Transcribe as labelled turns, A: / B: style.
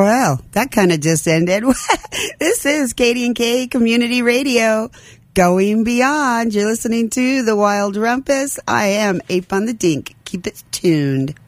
A: Well, that kind of just ended. This is Katie and Kay Community Radio, going beyond. You're listening to The Wild Rumpus. I am Ape on the Dink. Keep it tuned.